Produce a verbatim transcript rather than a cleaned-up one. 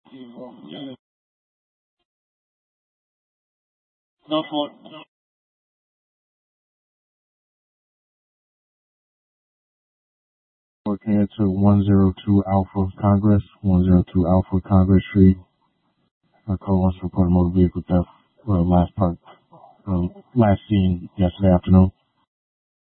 No for Working into one oh two Alpha Congress, one oh two Alpha Congress Street. A call wants to report a motor vehicle theft. Uh, last part, uh, last seen yesterday afternoon.